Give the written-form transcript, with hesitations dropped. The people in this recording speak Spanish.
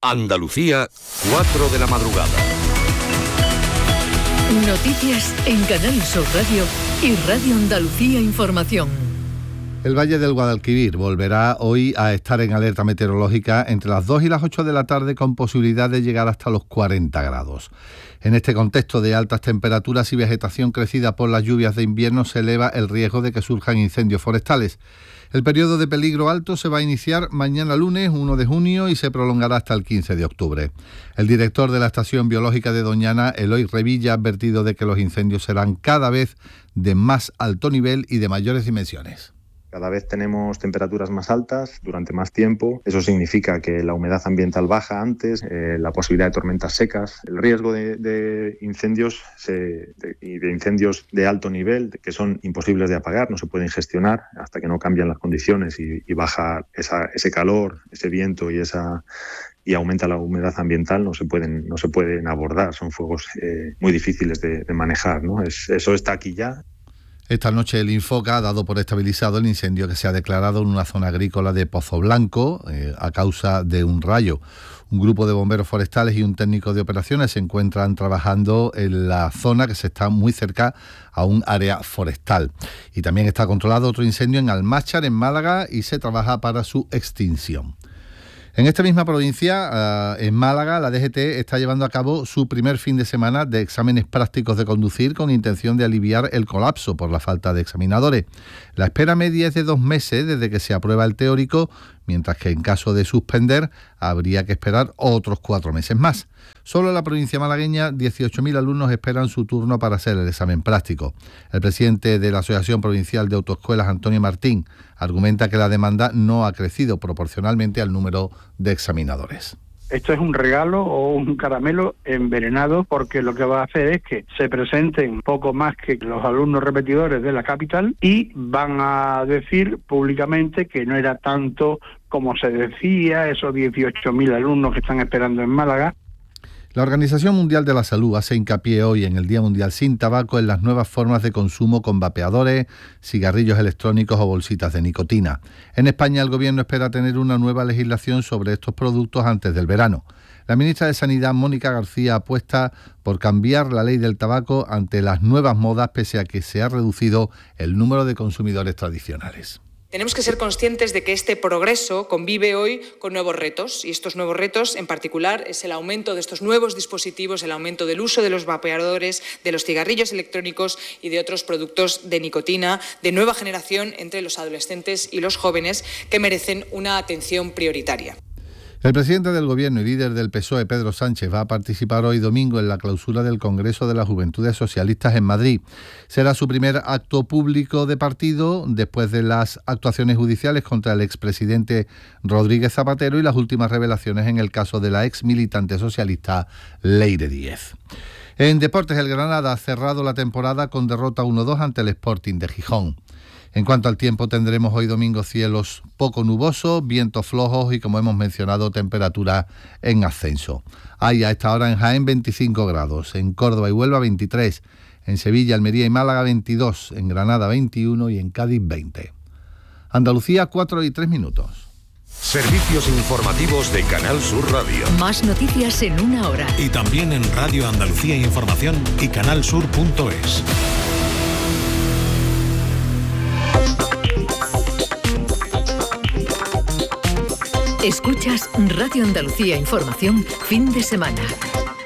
Andalucía, 4 de la madrugada. Noticias en Canal Sur Radio y Radio Andalucía Información. El Valle del Guadalquivir volverá hoy a estar en alerta meteorológica entre las 2 y las 8 de la tarde, con posibilidad de llegar hasta los 40 grados. En este contexto de altas temperaturas y vegetación crecida por las lluvias de invierno, se eleva el riesgo de que surjan incendios forestales. El periodo de peligro alto se va a iniciar mañana lunes 1 de junio y se prolongará hasta el 15 de octubre. El director de la Estación Biológica de Doñana, Eloy Revilla, ha advertido de que los incendios serán cada vez de más alto nivel y de mayores dimensiones. Cada vez tenemos temperaturas más altas durante más tiempo. Eso significa que la humedad ambiental baja antes, la posibilidad de tormentas secas, el riesgo de incendios y de incendios de alto nivel, que son imposibles de apagar, no se pueden gestionar hasta que no cambian las condiciones y baja ese calor, ese viento y aumenta la humedad ambiental, no se pueden abordar. Son fuegos muy difíciles de manejar, ¿no? Eso está aquí ya. Esta noche el Infoca ha dado por estabilizado el incendio que se ha declarado en una zona agrícola de Pozo Blanco a causa de un rayo. Un grupo de bomberos forestales y un técnico de operaciones se encuentran trabajando en la zona, que se está muy cerca a un área forestal. Y también está controlado otro incendio en Almáchar, en Málaga, y se trabaja para su extinción. En esta misma provincia, en Málaga, la DGT está llevando a cabo su primer fin de semana de exámenes prácticos de conducir, con intención de aliviar el colapso por la falta de examinadores. La espera media es de 2 meses desde que se aprueba el teórico, mientras que en caso de suspender habría que esperar otros 4 meses más. Solo en la provincia malagueña 18.000 alumnos esperan su turno para hacer el examen práctico. El presidente de la Asociación Provincial de Autoescuelas, Antonio Martín, argumenta que la demanda no ha crecido proporcionalmente al número de examinadores. Esto es un regalo o un caramelo envenenado, porque lo que va a hacer es que se presenten poco más que los alumnos repetidores de la capital y van a decir públicamente que no era tanto como se decía, esos 18.000 alumnos que están esperando en Málaga. La Organización Mundial de la Salud hace hincapié hoy, en el Día Mundial sin Tabaco, en las nuevas formas de consumo con vapeadores, cigarrillos electrónicos o bolsitas de nicotina. En España, el Gobierno espera tener una nueva legislación sobre estos productos antes del verano. La ministra de Sanidad, Mónica García, apuesta por cambiar la ley del tabaco ante las nuevas modas, pese a que se ha reducido el número de consumidores tradicionales. Tenemos que ser conscientes de que este progreso convive hoy con nuevos retos, y estos nuevos retos en particular es el aumento de estos nuevos dispositivos, el aumento del uso de los vapeadores, de los cigarrillos electrónicos y de otros productos de nicotina de nueva generación entre los adolescentes y los jóvenes, que merecen una atención prioritaria. El presidente del Gobierno y líder del PSOE, Pedro Sánchez, va a participar hoy domingo en la clausura del Congreso de las Juventudes Socialistas en Madrid. Será su primer acto público de partido después de las actuaciones judiciales contra el expresidente Rodríguez Zapatero y las últimas revelaciones en el caso de la ex militante socialista Leire Díez. En deportes, el Granada ha cerrado la temporada con derrota 1-2 ante el Sporting de Gijón. En cuanto al tiempo, tendremos hoy domingo cielos poco nubosos, vientos flojos y, como hemos mencionado, temperatura en ascenso. Hay a esta hora en Jaén 25 grados, en Córdoba y Huelva 23, en Sevilla, Almería y Málaga 22, en Granada 21 y en Cádiz 20. Andalucía, 4:03. Servicios informativos de Canal Sur Radio. Más noticias en 1 hora. Y también en Radio Andalucía Información y canalsur.es. Escuchas Radio Andalucía Información, fin de semana.